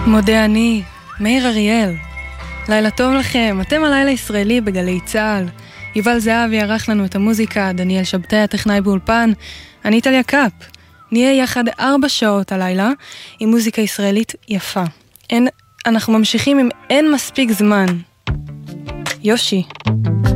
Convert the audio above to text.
מודה אני, מאיר אריאל. לילה טוב לכם, אתם הלילה ישראלי בגלי צהל. יובל זהבי ערך לנו את המוזיקה, דניאל שבתאי הטכנאי באולפן, אני טליה קאפ. נהיה יחד 4 שעות הלילה עם מוזיקה ישראלית יפה. אנחנו ממשיכים עם אין מספיק זמן. יושי.